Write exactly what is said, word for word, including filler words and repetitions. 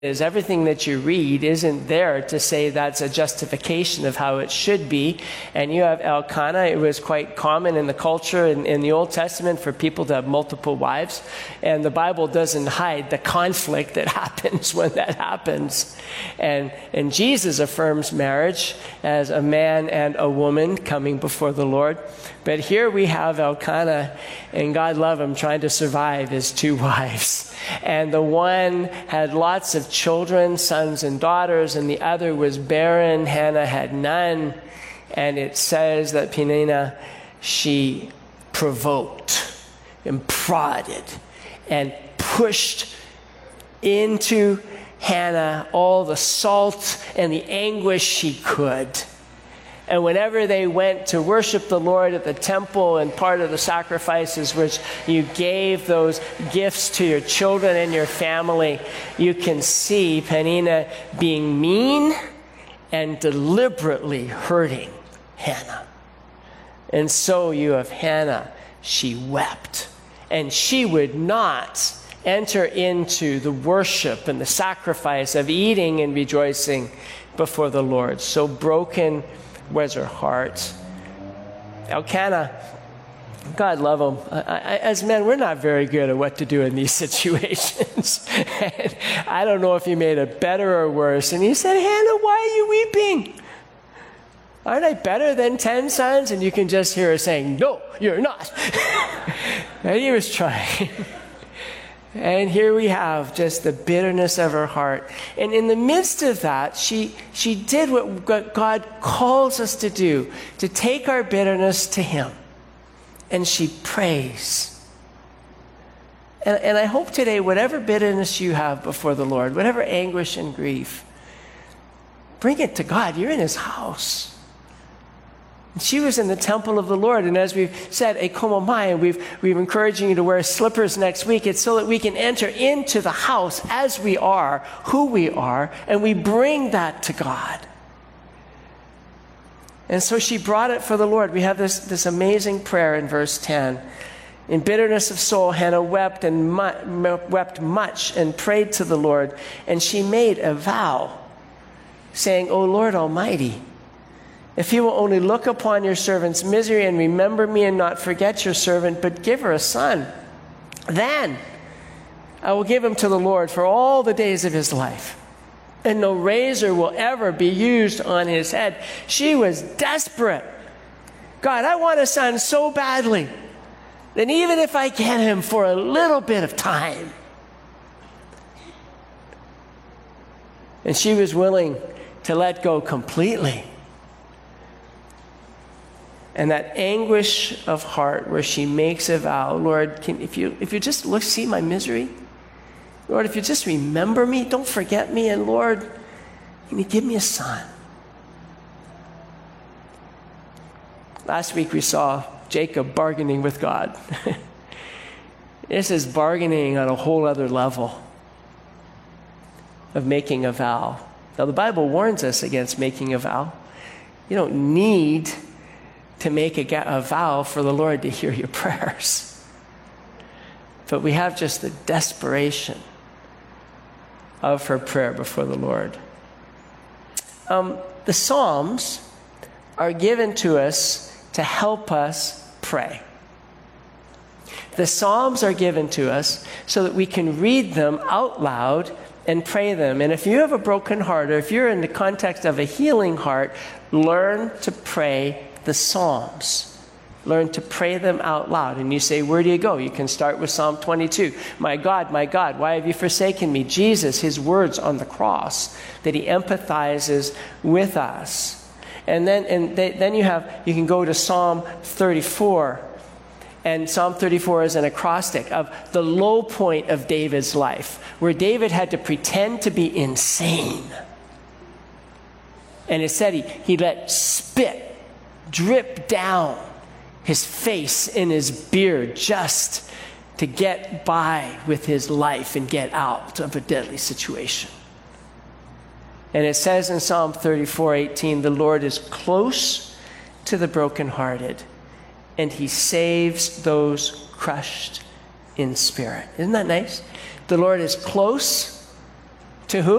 is everything that you read isn't there to say that's a justification of how it should be. And you have Elkanah. It was quite common in the culture in, in the Old Testament for people to have multiple wives. And the Bible doesn't hide the conflict that happens when that happens. And, and Jesus affirms marriage as a man and a woman coming before the Lord. But here we have Elkanah, and God love him, trying to survive his two wives. And the one had lots of children, sons and daughters, and the other was barren. Hannah had none. And it says that Peninnah, she provoked and prodded and pushed into Hannah all the salt and the anguish she could. And whenever they went to worship the Lord at the temple, and part of the sacrifices which you gave those gifts to your children and your family, you can see Peninnah being mean and deliberately hurting Hannah. And so you have Hannah, she wept, and she would not enter into the worship and the sacrifice of eating and rejoicing before the Lord. So broken was her heart. Elkanah, God love him. I, I, as men, we're not very good at what to do in these situations. I don't know if he made it better or worse. And he said, Hannah, why are you weeping? Aren't I better than ten sons? And you can just hear her saying, no, you're not. And he was trying. And here we have just the bitterness of her heart. And in the midst of that, she, she did what God calls us to do, to take our bitterness to him. And she prays. And, and I hope today, whatever bitterness you have before the Lord, whatever anguish and grief, bring it to God. You're in his house. And she was in the temple of the Lord. And as we've said, ekomomai, and we've, we've encouraging you to wear slippers next week. It's so that we can enter into the house as we are, who we are, and we bring that to God. And so she brought it for the Lord. We have this, this amazing prayer in verse ten. In bitterness of soul, Hannah wept and mu- wept much and prayed to the Lord. And she made a vow, saying, O Lord Almighty, if you will only look upon your servant's misery and remember me and not forget your servant, but give her a son, then I will give him to the Lord for all the days of his life, and no razor will ever be used on his head. She was desperate. God, I want a son so badly that even if I get him for a little bit of time. And she was willing to let go completely. And that anguish of heart where she makes a vow, Lord, can, if you if you just look, see my misery, Lord, if you just remember me, don't forget me, and Lord, can you give me a son? Last week we saw Jacob bargaining with God. This is bargaining on a whole other level of making a vow. Now the Bible warns us against making a vow. You don't need to make a, a vow for the Lord to hear your prayers. But we have just the desperation of her prayer before the Lord. Um, the Psalms are given to us to help us pray. The Psalms are given to us so that we can read them out loud and pray them. And if you have a broken heart, or if you're in the context of a healing heart, learn to pray the Psalms. Learn to pray them out loud. And you say, where do you go? You can start with Psalm twenty-two. My God, my God, why have you forsaken me? Jesus, his words on the cross, that he empathizes with us. And then and they, then you have you can go to Psalm thirty-four. And Psalm thirty-four is an acrostic of the low point of David's life, where David had to pretend to be insane. And it said he, he let spit drip down his face and his beard just to get by with his life and get out of a deadly situation. And it says in Psalm thirty-four eighteen, the Lord is close to the brokenhearted, and he saves those crushed in spirit. Isn't that nice? The Lord is close To who?